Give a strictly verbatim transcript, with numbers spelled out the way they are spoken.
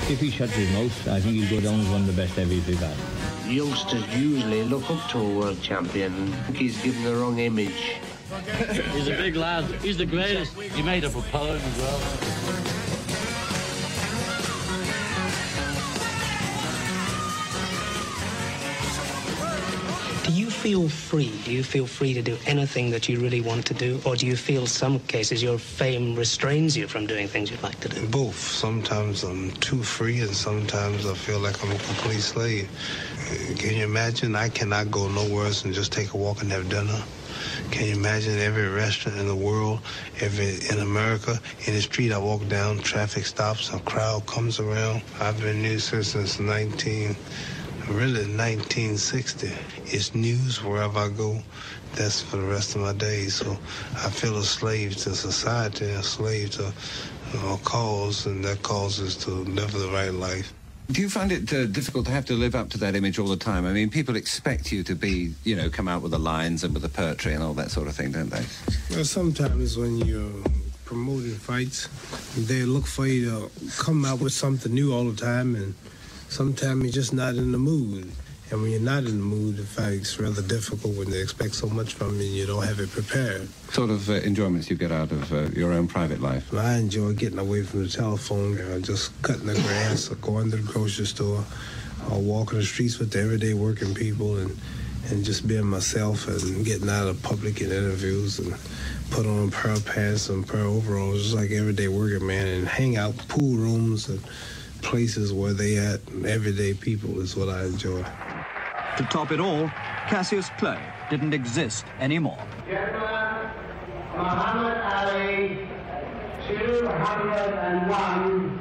if he shuts his mouth, I think he'll go down as one of the best heavyweights we've had. Youngsters usually look up to a world champion. I think he's given the wrong image. He's a big lad. He's the greatest. He made up a poem as well. Do you feel free? Do you feel free to do anything that you really want to do? Or do you feel some cases your fame restrains you from doing things you'd like to do? Both. Sometimes I'm too free and sometimes I feel like I'm a complete slave. Can you imagine? I cannot go nowhere else and just take a walk and have dinner. Can you imagine every restaurant in the world, every in America, in the street I walk down, traffic stops, a crowd comes around. I've been news since nineteen, really nineteen sixty. It's news wherever I go. That's for the rest of my days. So I feel a slave to society, a slave to a cause, and that cause is to live the right life. Do you find it uh, difficult to have to live up to that image all the time? I mean, people expect you to be, you know, come out with the lines and with the poetry and all that sort of thing, don't they? Well, sometimes when you're promoting fights, they look for you to come out with something new all the time, and sometimes you're just not in the mood. And when you're not in the mood, the fight's rather difficult when they expect so much from you and you don't have it prepared. Sort of uh, enjoyments you get out of uh, your own private life? Well, I enjoy getting away from the telephone, uh, just cutting the grass or going to the grocery store or walking the streets with the everyday working people and, and just being myself and getting out of public and interviews and put on a pair of pants and a pair of overalls just like everyday working man and hang out in pool rooms and places where they at everyday people is what I enjoy. To top it all, Cassius Clay didn't exist anymore. Gentlemen, Muhammad Ali, two hundred and one